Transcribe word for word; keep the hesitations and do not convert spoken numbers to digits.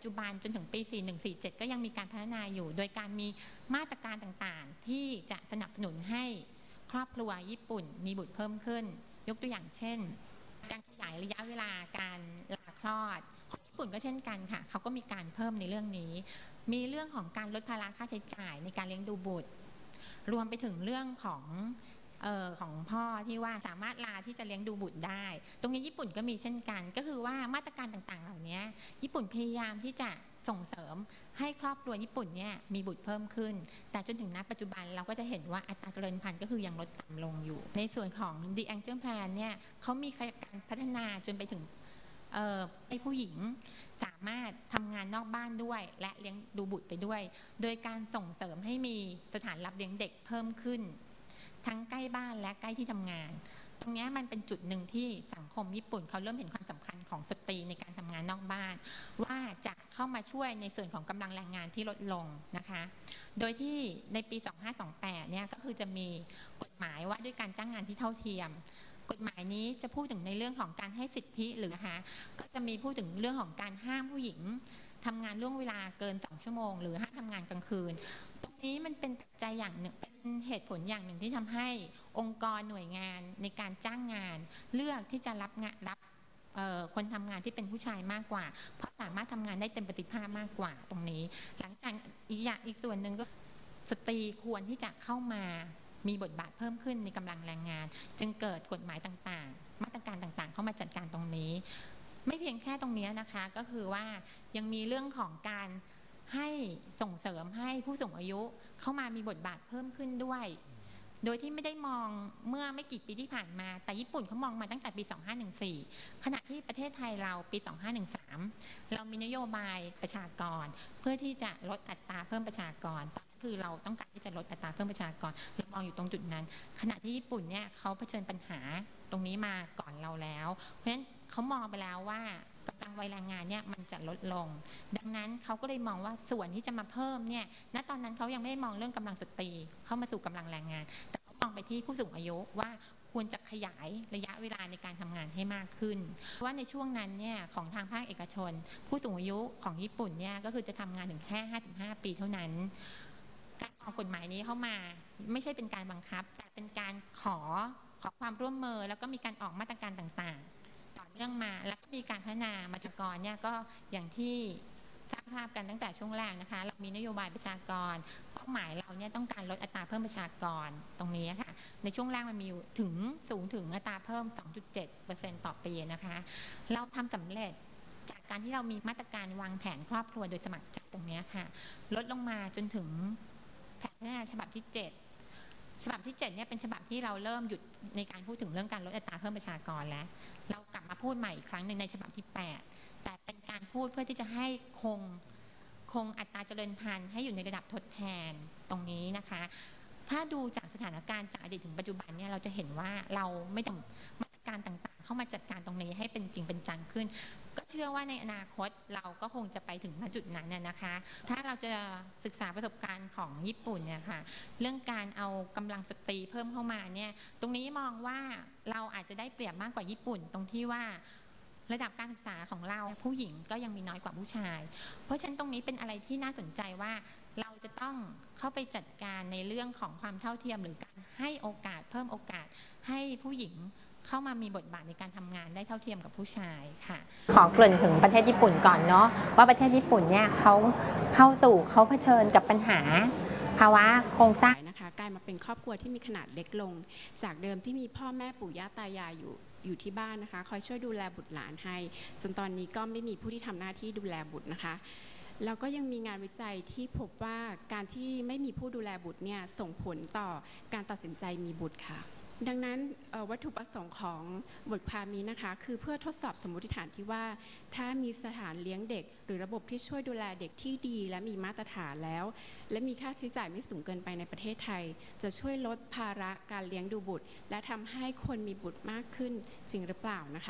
จุบันจนถึงปีสี่หนึ่ง สี่เจ็ดก็ยังมีการพัฒนาอยู่โดยการมีมาตรการต่างๆที่จะสนับสนุนให้ครอบครัวญี่ปุ่นมีบุตรเพิ่มขึ้นยกตัวอย่างเช่นการขยายระยะเวลาการลาคลอดของญี่ปุ่นก็เช่นกันค่ะเขาก็มีการเพิ่มในเรื่องนี้มีเรื่องของการลดภาระค่าใช้จ่ายในการเลี้ยงดูบุตรรวมไปถึงเรื่องของเอ่อของพ่อที่ว่าสามารถลาที่จะเลี้ยงดูบุตรได้ตรงนี้ญี่ปุ่นก็มีเช่นกันก็คือว่ามาตรการต่างๆเหล่านี้ญี่ปุ่นพยายามที่จะส่งเสริมให้ครอบครัวญี่ปุ่นเนี่ยมีบุตรเพิ่มขึ้นแต่จนถึงณปัจจุบันเราก็จะเห็นว่าอัตราเจริญพันธุ์ก็คือยังลดต่ำลงอยู่ในส่วนของ The Angel Plan เนี่ยเขามีการพัฒนาจนไปถึงให้ผู้หญิงสามารถทำงานนอกบ้านด้วยและเลี้ยงดูบุตรไปด้วยโดยการส่งเสริมให้มีสถานรับเลี้ยงเด็กเพิ่มขึ้นทั้งใกล้บ้านและใกล้ที่ทำงานตรงนี้มันเป็นจุดหนึ่งที่สังคมญี่ปุ่นเขาเริ่มเห็นความสำคัญของสตรีในการทำงานนอกบ้านว่าจะเข้ามาช่วยในส่วนของกำลังแรงงานที่ลดลงนะคะโดยที่ในปีสองพันห้าร้อยยี่สิบแปดเนี่ยก็คือจะมีกฎหมายว่าด้วยการจ้างงานที่เท่าเทียมกฎหมายนี้จะพูดถึงในเรื่องของการให้สิทธิหรือนะคะก็จะมีพูดถึงเรื่องของการห้ามผู้หญิงทำงานล่วงเวลาเกินสองชั่วโมงหรือห้ามทำงานกลางคืนตรงนี้มันเป็นปัจจัยอย่างหนึ่งเป็นเหตุผลอย่างหนึ่งที่ทำให้องค์กรหน่วยงานในการจ้างงานเลือกที่จะรับงานรับคนทำงานที่เป็นผู้ชายมากกว่าเพราะสามารถทำงานได้เต็มประสิทธิภาพมากกว่าตรงนี้หลังจากอีกอย่างอีกส่วนหนึ่งก็สตรีควรที่จะเข้ามามีบทบาทเพิ่มขึ้นในกำลังแรงงานจึงเกิดกฎหมายต่างๆมาตรการต่างๆเข้ามาจัดการตรงนี้ไม่เพียงแค่ตรงนี้นะคะก็คือว่ายังมีเรื่องของการให้ส่งเสริมให้ผู้สูงอายุเข้ามามีบทบาทเพิ่มขึ้นด้วยโดยที่ไม่ได้มองเมื่อไม่กี่ปีที่ผ่านมาแต่ญี่ปุ่นเขามองมาตั้งแต่ปีสองพันห้าร้อยสิบสี่ขณะที่ประเทศไทยเราปีสองพันห้าร้อยสิบสามเรามีนโยบายประชากรเพื่อที่จะลดอัตราเพิ่มประชากรคือเราต้องการที่จะลดอัตราเพิ่มประชากรเรามองอยู่ตรงจุดนั้นขณะที่ญี่ปุ่นเนี่ยเขาเผชิญปัญหาตรงนี้มาก่อนเราแล้วเพราะฉะนั้นเขามองไปแล้วว่ากำลังวัยแรงงานเนี่ยมันจะลดลงดังนั้นเขาก็เลยมองว่าส่วนที่จะมาเพิ่มเนี่ยณตอนนั้นเขายังไม่ได้มองเรื่องกำลังสตรีเข้ามาสู่กำลังแรงงานแต่เขามองไปที่ผู้สูงอายุว่าควรจะขยายระยะเวลาในการทำงานให้มากขึ้นว่าในช่วงนั้นเนี่ยของทางภาคเอกชนผู้สูงอายุของญี่ปุ่นเนี่ยก็คือจะทำงานถึงแค่ห้าสิบห้าปีเท่านั้นการออกกฎหมายนี้เข้ามาไม่ใช่เป็นการบังคับแต่เป็นการขอขอความร่วมมือแล้วก็มีการออกมาตรการต่างๆต่อเนื่องมาแล้วก็มีการพัฒนามาจุกรเนี่ยก็อย่างที่ทราบภาพกันตั้งแต่ช่วงแรกนะคะเรามีนโยบายประชากรเป้าหมายเราเนี่ยต้องการลดอัตราเพิ่มประชากรตรงนี้ค่ะในช่วงแรกมันมีถึงสูงถึงอัตราเพิ่ม สองจุดเจ็ดเปอร์เซ็นต์ ต่อปีนะคะเราทำสำเร็จจากการที่เรามีมาตรการวางแผนครอบครัวโดยสมัครใจตรงนี้ค่ะลดลงมาจนถึงแผนพัฒนาฉบับที่เจ็ดฉบับที่เจ็ดเนี่ยเป็นฉบับที่เราเริ่มหยุดในการพูดถึงเรื่องการลดอัตราเพิ่มประชากรแล้วเรากลับมาพูดใหม่อีกครั้งหนึ่งในฉบับที่แปดแต่เป็นการพูดเพื่อที่จะให้คงคงอัตราเจริญพันธุ์ให้อยู่ในระดับทดแทนตรงนี้นะคะถ้าดูจากสถานการณ์จากอดีตถึงปัจจุบันเนี่ยเราจะเห็นว่าเราไม่ต้องมาตรการต่างๆเข้ามาจัดการตรงนี้ให้เป็นจริงเป็นจังขึ้นก็เชื่อว่าในอนาคตเราก็คงจะไปถึงณจุดนั้นนะคะถ้าเราจะศึกษาประสบการณ์ของญี่ปุ่นเนี่ยค่ะเรื่องการเอากำลังสตรีเพิ่มเข้ามาเนี่ยตรงนี้มองว่าเราอาจจะได้เปรียบมากกว่าญี่ปุ่นตรงที่ว่าระดับการศึกษาของเราผู้หญิงก็ยังมีน้อยกว่าผู้ชายเพราะฉะนั้นตรงนี้เป็นอะไรที่น่าสนใจว่าเราจะต้องเข้าไปจัดการในเรื่องของความเท่าเทียมหรือการให้โอกาสเพิ่มโอกาสให้ผู้หญิงเข้ามามีบทบาทในการทำงานได้เท่าเทียมกับผู้ชายค่ะขอเกริ่นถึงประเทศญี่ปุ่นก่อนเนาะว่าประเทศญี่ปุ่นเนี่ยเขาเข้าสู่เขาเผชิญกับปัญหาภาวะโครงสร้างนะคะกลายมาเป็นครอบครัวที่มีขนาดเล็กลงจากเดิมที่มีพ่อแม่ปู่ย่าตายายอยู่อยู่ที่บ้านนะคะคอยช่วยดูแลบุตรหลานให้จนตอนนี้ก็ไม่มีผู้ที่ทำหน้าที่ดูแลบุตรนะคะแล้วก็ยังมีงานวิจัยที่พบว่าการที่ไม่มีผู้ดูแลบุตรเนี่ยส่งผลต่อการตัดสินใจมีบุตรค่ะดังนั้นวัตถุประสงค์ของบทความนี้นะคะคือเพื่อทดสอบสมมติฐานที่ว่าถ้ามีสถานเลี้ยงเด็กหรือระบบที่ช่วยดูแลเด็กที่ดีและมีมาตรฐานแล้วและมีค่าใช้จ่ายไม่สูงเกินไปในประเทศไทยจะช่วยลดภาระการเลี้ยงดูบุตรและทำให้คนมีบุตรมากขึ้นจริงหรือเปล่านะคะ